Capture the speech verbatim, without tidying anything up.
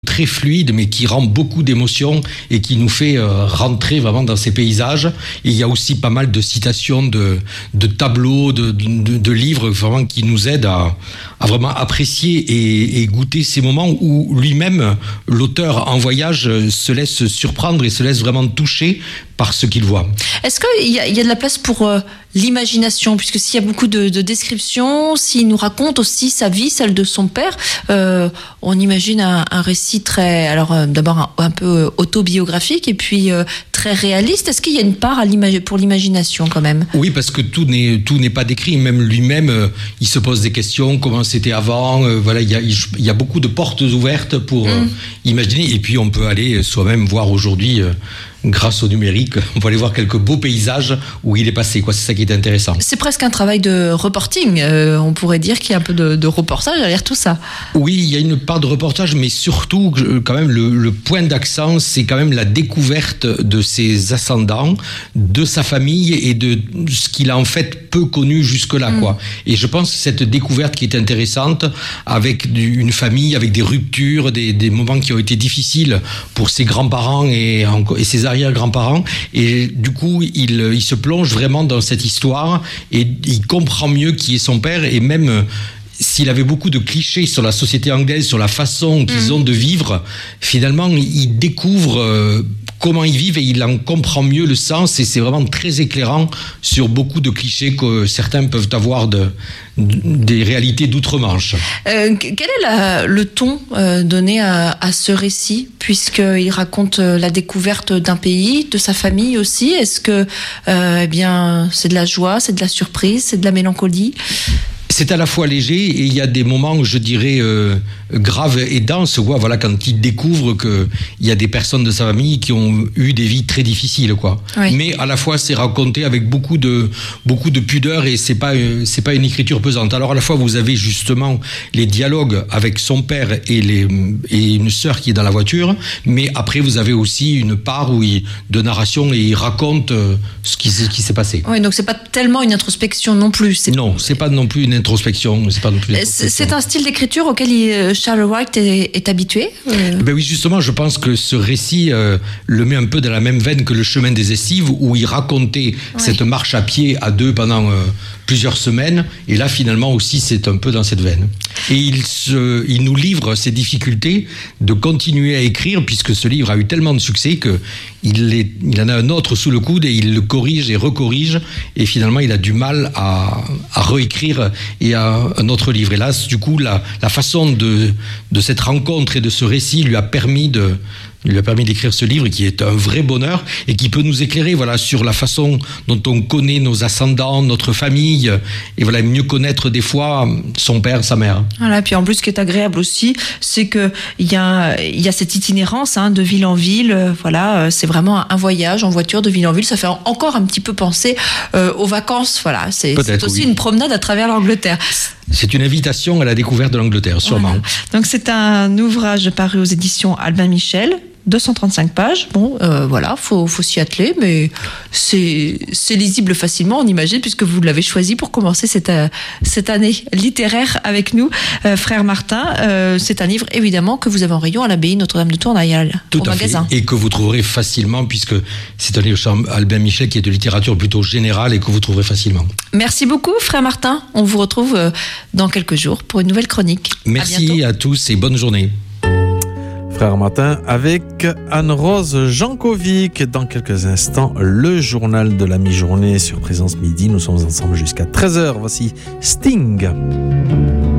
très fluide, mais qui rend beaucoup d'émotions et qui nous fait euh, rentrer vraiment dans ces paysages. Et il y a aussi pas mal de citations, de, de tableaux, de, de, de livres vraiment qui nous aident à, à vraiment apprécier et, et goûter ces moments où lui-même, l'auteur en voyage, se laisse surprendre et se laisse vraiment toucher par ce qu'il voit. Est-ce qu'il y a, il y a de la place pour euh, l'imagination, puisque s'il y a beaucoup de, de descriptions, s'il nous raconte aussi sa vie, celle de son père, euh, on imagine un, un récit très, alors euh, d'abord un, un peu autobiographique et puis euh, très réaliste. Est-ce qu'il y a une part à l'imag- pour l'imagination quand même ? Oui, parce que tout n'est tout n'est pas décrit. Même lui-même, euh, il se pose des questions. Comment c'était avant ? euh, Voilà, il y a il y a beaucoup de portes ouvertes pour euh, mmh. imaginer. Et puis on peut aller soi-même voir aujourd'hui. Euh, Grâce au numérique, on va aller voir quelques beaux paysages où il est passé, quoi. C'est ça qui est intéressant. C'est presque un travail de reporting. Euh, on pourrait dire qu'il y a un peu de, de reportage derrière tout ça. Oui, il y a une part de reportage, mais surtout, quand même, le, le point d'accent, c'est quand même la découverte de ses ascendants, de sa famille et de ce qu'il a en fait peu connu jusque-là, mmh. quoi. Et je pense que cette découverte qui est intéressante, avec une famille, avec des ruptures, des, des moments qui ont été difficiles pour ses grands-parents et, et ses arrière-grands-parents, et du coup il, il se plonge vraiment dans cette histoire et il comprend mieux qui est son père, et même s'il avait beaucoup de clichés sur la société anglaise, sur la façon qu'ils mmh. ont de vivre, finalement il découvre euh, comment ils vivent et il en comprend mieux le sens, et c'est vraiment très éclairant sur beaucoup de clichés que certains peuvent avoir de, de, des réalités d'outre-Manche. Euh, quel est la, le ton euh, donné à, à ce récit, puisqu'il raconte la découverte d'un pays, de sa famille aussi ? Est-ce que euh, eh bien, c'est de la joie, c'est de la surprise, c'est de la mélancolie ? C'est à la fois léger et il y a des moments, je dirais, euh, graves et denses. Quoi. Voilà, quand il découvre qu'il y a des personnes de sa famille qui ont eu des vies très difficiles, quoi. Oui. Mais à la fois, c'est raconté avec beaucoup de beaucoup de pudeur et c'est pas c'est pas une écriture pesante. Alors à la fois, vous avez justement les dialogues avec son père et les et une sœur qui est dans la voiture, mais après vous avez aussi une part où il, de narration et il raconte ce qui ce qui s'est passé. Oui, donc c'est pas tellement une introspection non plus. C'est... Non, c'est pas non plus une introspection, c'est pas non plus c'est un style d'écriture auquel il, Charles Wright est, est habitué euh... Ben oui, justement, je pense que ce récit euh, le met un peu dans la même veine que Le Chemin des Estives, où il racontait oui. cette marche à pied à deux pendant euh, plusieurs semaines, et là finalement aussi c'est un peu dans cette veine. Et il, se, il nous livre ses difficultés de continuer à écrire, puisque ce livre a eu tellement de succès que il, est, il en a un autre sous le coude et il le corrige et recorrige, et finalement il a du mal à, à réécrire et à un autre livre. Et là, du coup, la, la façon de, de cette rencontre et de ce récit lui a permis de Il lui a permis d'écrire ce livre qui est un vrai bonheur et qui peut nous éclairer, voilà, sur la façon dont on connaît nos ascendants, notre famille, et voilà, mieux connaître des fois son père, sa mère. Voilà, puis en plus, ce qui est agréable aussi, c'est que il y a il y a cette itinérance hein, de ville en ville. Voilà, c'est vraiment un voyage en voiture de ville en ville. Ça fait encore un petit peu penser euh, aux vacances. Voilà, c'est, c'est aussi oui. une promenade à travers l'Angleterre. C'est une invitation à la découverte de l'Angleterre, sûrement. Voilà. Donc c'est un ouvrage paru aux éditions Albin Michel. deux cent trente-cinq pages, bon, euh, voilà, faut, faut s'y atteler, mais c'est, c'est lisible facilement, on imagine, puisque vous l'avez choisi pour commencer cette, euh, cette année littéraire avec nous, euh, frère Martin. Euh, c'est un livre, évidemment, que vous avez en rayon à l'abbaye Notre-Dame de Tournaille, Tout au à magasin. Fait. Et que vous trouverez facilement, puisque c'est un livre sur Albin Michel qui est de littérature plutôt générale et que vous trouverez facilement. Merci beaucoup, frère Martin. On vous retrouve euh, dans quelques jours pour une nouvelle chronique. Merci à, à tous et bonne journée. Frère Martin avec Anne-Rose Jankovic. Dans quelques instants, le journal de la mi-journée sur Présence Midi. Nous sommes ensemble jusqu'à treize heures. Voici Sting.